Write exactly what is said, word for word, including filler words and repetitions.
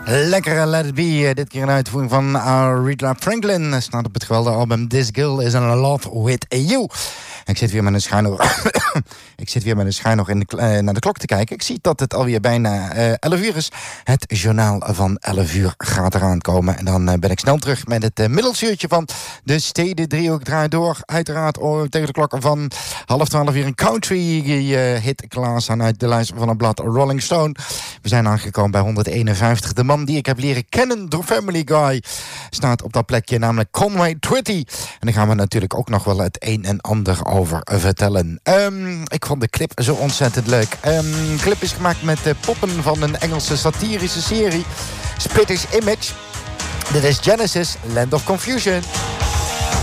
Lekkere Let It Be, dit keer een uitvoering van Aretha Franklin. Staat op het geweldige album This Girl Is In Love With You. Ik zit weer met een schuin Ik zit weer met een schuin nog in de, uh, naar de klok te kijken. Ik zie dat het alweer bijna uh, elf uur is. Het journaal van elf uur gaat eraan komen. En dan uh, ben ik snel terug met het uh, middelsuurtje van de Steden Driehoek draait door. Uiteraard oh, tegen de klok van half twaalf weer een country uh, hit klaarstaan uit de lijst van het blad Rolling Stone. We zijn aangekomen bij honderdeenenvijftig. De man die ik heb leren kennen door Family Guy staat op dat plekje, namelijk Conway Twitty. En daar gaan we natuurlijk ook nog wel het een en ander over vertellen. Um, ik vond de clip zo ontzettend leuk. Um, de clip is gemaakt met de poppen van een Engelse satirische serie, Spittish Image. Dit is Genesis, Land of Confusion.